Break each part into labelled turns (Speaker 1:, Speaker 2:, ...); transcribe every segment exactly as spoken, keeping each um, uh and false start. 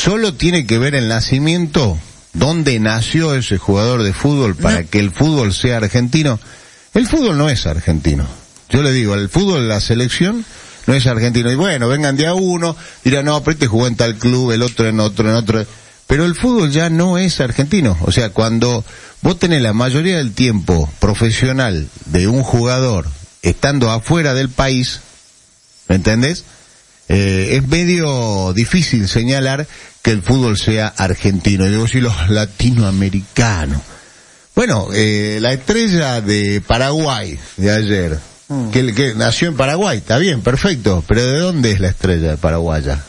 Speaker 1: solo tiene que ver el nacimiento, dónde nació ese jugador de fútbol para no. que el fútbol sea argentino. El fútbol no es argentino. Yo le digo, el fútbol, la selección, no es argentino. Y bueno, vengan de a uno, dirán, no, pero este jugó en tal club, el otro en otro, en otro. Pero el fútbol ya no es argentino. O sea, cuando vos tenés la mayoría del tiempo profesional de un jugador estando afuera del país, ¿me entendés? Eh, es medio difícil señalar que el fútbol sea argentino. Y digo, si los latinoamericanos. Bueno, eh, la estrella de Paraguay de ayer, mm. que, que nació en Paraguay, está bien, perfecto, pero ¿de dónde es la estrella paraguaya?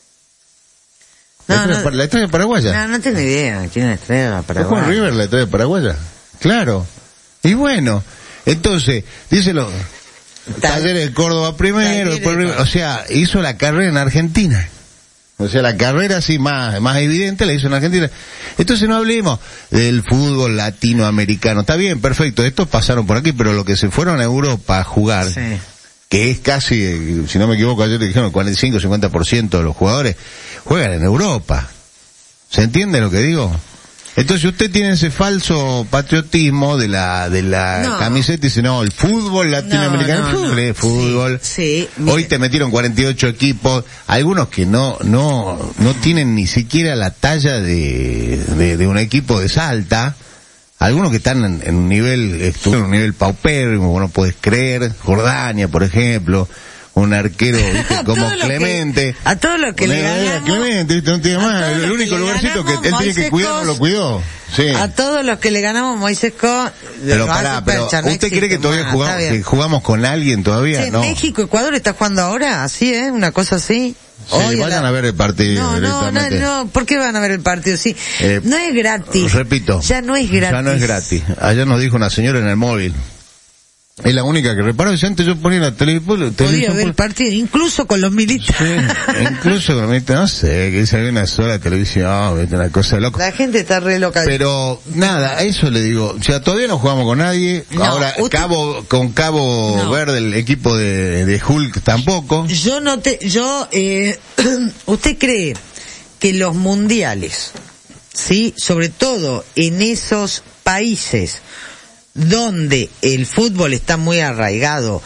Speaker 2: No,
Speaker 1: ¿La, estrella,
Speaker 2: no,
Speaker 1: la estrella paraguaya?
Speaker 2: No, no tengo idea. ¿Quién es la estrella paraguaya?
Speaker 1: ¿Juan River, la estrella paraguaya? Claro. Y bueno, entonces, díselo, Talleres de Córdoba primero, después, de... o sea, hizo la carrera en Argentina. O sea, la carrera así más, más evidente la hizo en Argentina. Entonces no hablemos del fútbol latinoamericano. Está bien, perfecto, estos pasaron por aquí, pero lo que se fueron a Europa a jugar, sí. que es casi, si no me equivoco, ayer dijeron el cuarenta y cinco a cincuenta por ciento de los jugadores juegan en Europa. ¿Se entiende lo que digo? Entonces usted tiene ese falso patriotismo de la de la no. camiseta y dice, no, el fútbol latinoamericano, no, no, fútbol, no. fútbol.
Speaker 2: Sí, sí,
Speaker 1: hoy te metieron cuarenta y ocho equipos, algunos que no no no tienen ni siquiera la talla de de, de un equipo de Salta, algunos que están en, en un nivel en un nivel paupérrimo, no puedes creer, Jordania, por ejemplo. Un arquero, ¿viste? Como Clemente.
Speaker 2: Que, a todo lo que le ganamos.
Speaker 1: Clemente, ¿viste? No tiene más. El único lugarcito que él tiene que cuidar no lo cuidó. Sí.
Speaker 2: A todos los que le ganamos Moisés Co.
Speaker 1: Pero pará, pero ¿usted cree que todavía más, jugamos, que jugamos con alguien todavía?
Speaker 2: Sí,
Speaker 1: no.
Speaker 2: México, Ecuador está jugando ahora, así, ¿eh? Una cosa así.
Speaker 1: Sí, Hoy vayan la... a ver el partido.
Speaker 2: No, no, no, no, ¿por qué van a ver el partido? Sí, eh, no es gratis.
Speaker 1: Repito.
Speaker 2: Ya no es gratis.
Speaker 1: Ya no es gratis. Ayer nos dijo una señora en el móvil. Es la única que reparó. Si antes yo ponía la televisión...
Speaker 2: Podía ver el partido, incluso con los militares.
Speaker 1: Sí, incluso con los militares, no sé, que se ve una sola televisión, una cosa de loco.
Speaker 2: La gente está re loca.
Speaker 1: Pero, nada, a eso le digo. O sea, todavía no jugamos con nadie. No, ahora, usted... Cabo, con Cabo no. Verde, el equipo de, de Hulk tampoco.
Speaker 2: Yo no te... Yo, eh... ¿Usted cree que los mundiales, sí, sobre todo en esos países donde el fútbol está muy arraigado,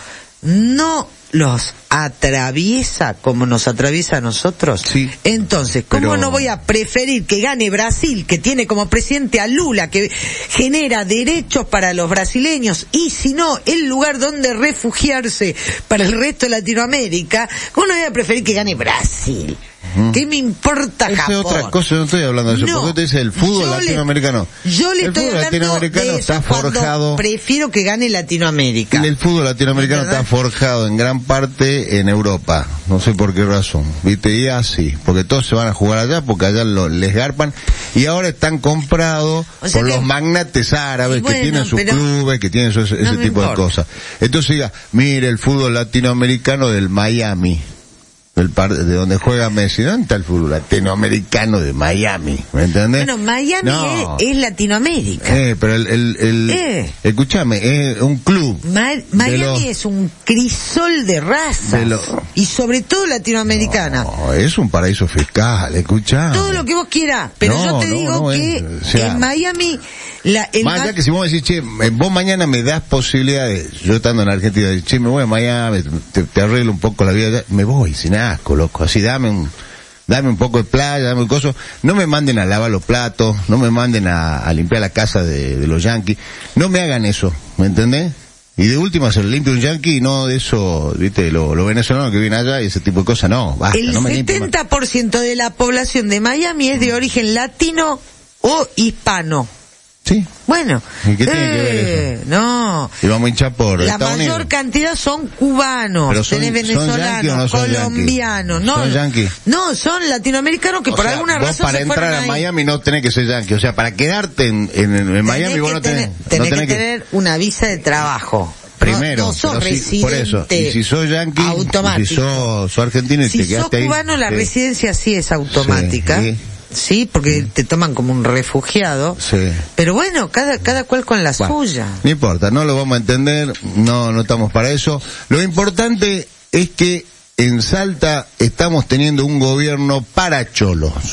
Speaker 2: no los atraviesa como nos atraviesa a nosotros?
Speaker 1: Sí.
Speaker 2: Entonces, ¿cómo
Speaker 1: pero...
Speaker 2: no voy a preferir que gane Brasil, que tiene como presidente a Lula, que genera derechos para los brasileños, y si no, el lugar donde refugiarse para el resto de Latinoamérica? ¿Cómo no voy a preferir que gane Brasil? ¿Qué me importa
Speaker 1: Esa
Speaker 2: Japón?
Speaker 1: Es otra cosa, no estoy hablando de eso.
Speaker 2: No,
Speaker 1: porque usted dice el fútbol
Speaker 2: yo
Speaker 1: latinoamericano.
Speaker 2: Le, yo le
Speaker 1: el
Speaker 2: estoy
Speaker 1: fútbol
Speaker 2: hablando
Speaker 1: latinoamericano
Speaker 2: de eso
Speaker 1: está forjado.
Speaker 2: Prefiero que gane Latinoamérica.
Speaker 1: El fútbol latinoamericano está forjado en gran parte en Europa. No sé por qué razón. Viste, y así. Porque todos se van a jugar allá, porque allá lo, les garpan. Y ahora están comprados o sea por que, los magnates árabes bueno, que tienen sus clubes, que tienen ese, no ese tipo importa. de cosas. Entonces diga, mire el fútbol latinoamericano del Miami. El par de donde juega Messi, ¿dónde está el fútbol latinoamericano de Miami? ¿Me entendés?
Speaker 2: Bueno, Miami no. es, es Latinoamérica.
Speaker 1: Eh, pero el, el, el
Speaker 2: eh.
Speaker 1: escúchame, es un club.
Speaker 2: Ma Miami
Speaker 1: lo,
Speaker 2: es un crisol de razas. De lo, y sobre todo latinoamericana.
Speaker 1: No, es un paraíso fiscal, escuchame.
Speaker 2: Todo lo que vos quieras, pero
Speaker 1: no,
Speaker 2: yo te
Speaker 1: no,
Speaker 2: digo
Speaker 1: no,
Speaker 2: que
Speaker 1: es, o sea,
Speaker 2: en Miami... La, el
Speaker 1: más allá que si vos me decís, che, vos mañana me das posibilidades, yo estando en Argentina, che, me voy a Miami, te, te arreglo un poco la vida, me voy sin asco, loco, así dame un, dame un poco de playa, dame un coso, no me manden a lavar los platos, no me manden a, a limpiar la casa de, de los yanquis, no me hagan eso, ¿me entendés? Y de última se lo limpia un yanqui y no de eso, viste, lo, lo venezolano que viene allá y ese tipo de cosas, no, basta,
Speaker 2: el
Speaker 1: no me
Speaker 2: setenta por ciento de la población de Miami es de origen latino o hispano.
Speaker 1: Sí.
Speaker 2: Bueno,
Speaker 1: ¿y qué tiene
Speaker 2: eh,
Speaker 1: que ver eso?
Speaker 2: No.
Speaker 1: Y vamos a hinchar por
Speaker 2: la
Speaker 1: Estados
Speaker 2: mayor
Speaker 1: Unidos.
Speaker 2: Cantidad son cubanos,
Speaker 1: pero son,
Speaker 2: tenés venezolanos,
Speaker 1: son no son
Speaker 2: colombianos, no,
Speaker 1: son yanquis.
Speaker 2: No, son latinoamericanos que
Speaker 1: o
Speaker 2: por
Speaker 1: sea,
Speaker 2: alguna
Speaker 1: vos
Speaker 2: razón
Speaker 1: para
Speaker 2: se
Speaker 1: entrar a
Speaker 2: ahí.
Speaker 1: Miami no tenés que ser yanqui, o sea, para quedarte en, en, en Miami vos no tenés,
Speaker 2: tenés, tenés,
Speaker 1: no tenés
Speaker 2: que,
Speaker 1: que
Speaker 2: tener una visa de trabajo.
Speaker 1: Primero,
Speaker 2: no, no sos
Speaker 1: si,
Speaker 2: residente
Speaker 1: por eso, y si sos yanqui,
Speaker 2: automático.
Speaker 1: si sos, sos argentino y
Speaker 2: si
Speaker 1: te quedaste ahí.
Speaker 2: Si sos cubano, la
Speaker 1: sí.
Speaker 2: residencia sí es automática.
Speaker 1: Sí, sí.
Speaker 2: Sí, porque te toman como un refugiado.
Speaker 1: Sí.
Speaker 2: Pero bueno, cada cada cual con la
Speaker 1: bueno,
Speaker 2: suya.
Speaker 1: No importa, no lo vamos a entender, no no estamos para eso. Lo importante es que en Salta estamos teniendo un gobierno para cholos.